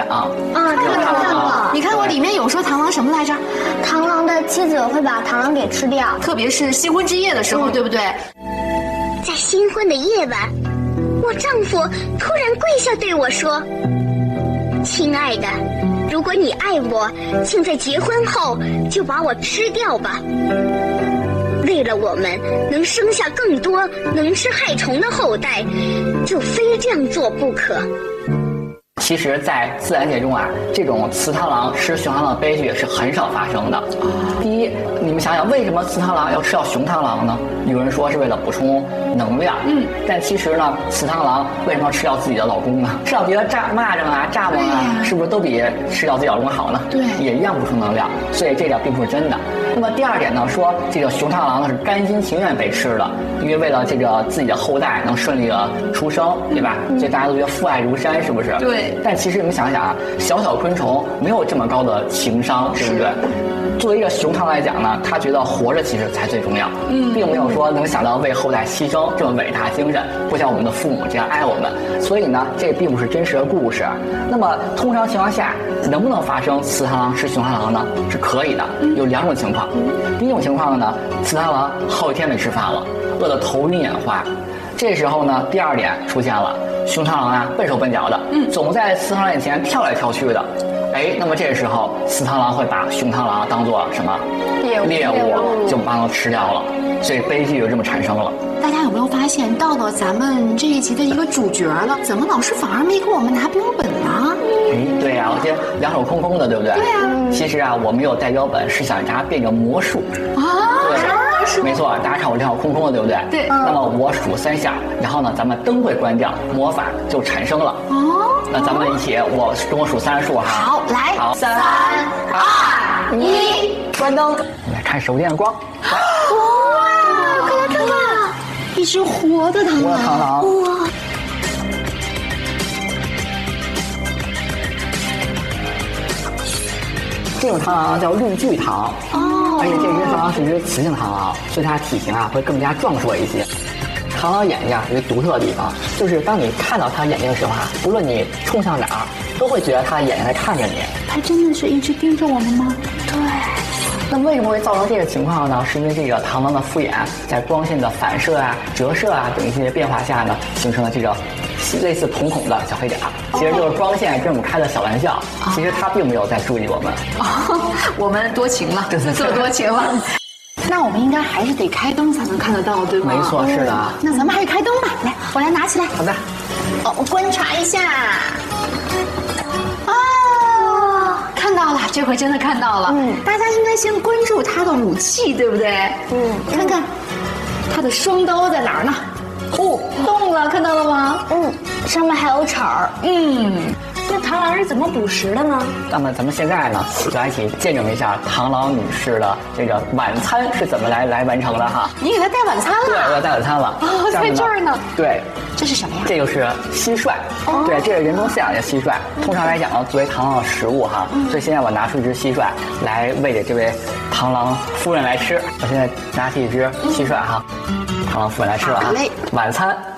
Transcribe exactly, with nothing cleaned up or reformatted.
长啊，看过看过。 你看过里面有说螳螂什么来着？ 螳螂的妻子会把螳螂给吃掉， 特别是新婚之夜的时候，嗯、对不对？ 在新婚的夜晚，我丈夫突然跪下对我说：“亲爱的，如果你爱我，请在结婚后就把我吃掉吧。为了我们能生下更多能吃害虫的后代，就非这样做不可。” 其实，在自然界中啊，这种雌螳螂吃雄螳螂的悲剧是很少发生的。第一，你们想想，为什么雌螳螂要吃掉雄螳螂呢？有人说是为了补充能量，嗯，但其实呢，雌螳螂为什么要吃掉自己的老公呢？吃掉别的蚱蚂蚱啊、蚱蜢啊，是不是都比吃掉自己老公好呢？ 对， 也一样补充能量，所以这点并不是真的。那么第二点呢，说这个雄螳螂呢是甘心情愿被吃的，因为为了这个自己的后代能顺利的出生，对吧？嗯、所以大家都觉得父爱如山，是不是？ 对。 但其实你们想想啊，小小昆虫没有这么高的情商，对不对？作为一个雄螳来讲呢，他觉得活着其实才最重要，嗯，并没有说能想到为后代牺牲这么伟大精神，不像我们的父母这样爱我们。所以呢，这并不是真实的故事。那么通常情况下，能不能发生雌螳螂吃雄螳螂呢？是可以的，有两种情况。第一种情况呢，雌螳螂好几天没吃饭了，饿得头晕眼花。这时候呢，第二点出现了，雄螳螂啊笨手笨脚的，嗯，总在雌螳螂眼前跳来跳去的。哎，那么这时候雌螳螂会把雄螳螂当做什么猎物？猎物就把它吃掉了，所以悲剧就这么产生了。 大家有没有发现，到了咱们这一集的一个主角了，怎么老师反而没给我们拿标本呢？ 哎，对呀、啊，我这两手空空的，对不对？ 对呀、啊。 其实啊，我没有带标本，是想给大家变个魔术啊。对，没错，大家看我两手空空的，对不对？ 对。 那么我数三下，然后呢，咱们灯会关掉，魔法就产生了。哦。那咱们一起，我跟我数三数哈。 好，来， 好， 三、二、一， 关灯。来看手电光。 哇，快来看看，一只活的螳螂。 活的螳螂。 哇。 这种螳螂叫绿巨螳，哦，而且这只螳螂是一只雌性螳螂，所以它体型啊会更加壮硕一些。螳螂眼睛啊有一个独特的地方，就是当你看到它眼睛的时候啊，不论你冲向哪儿，都会觉得它眼睛在看着你。 它真的是一直盯着我们吗？ 对。那为什么会造成这个情况呢？是因为这个螳螂的复眼在光线的反射啊、折射啊等一些变化下呢，形成了这个类似瞳孔的小黑点。其实就是光线跟我们开的小玩笑，其实它并没有在注意我们。 哦，我们多情了， 对对对， 做多情了。那我们应该还是得开灯才能看得到，对吗？ 没错，是的。 哦、那咱们还是开灯吧。来，我来拿起来。 好的。 哦，我观察一下。哦，看到了，这回真的看到了。嗯，大家应该先关注它的武器，对不对？嗯，看看它的双刀在哪儿呢？哦，动了，看到了吗？ 嗯，上面还有齿儿。 嗯。 那螳螂是怎么捕食的呢？ 那么咱们现在呢，就来一起见证一下螳螂女士的这个晚餐是怎么来来完成的哈。 你给她带晚餐了？ 对，我要带晚餐了。 哦，在这儿呢。 对， 这是什么呀？ 这就是蟋蟀。哦，对，这是人工饲养的蟋蟀。通常来讲呢，作为螳螂的食物哈。嗯。所以现在我拿出一只蟋蟀来喂给这位螳螂夫人来吃。我现在拿起一只蟋蟀哈，螳螂夫人来吃了哈。 好嘞。 晚餐。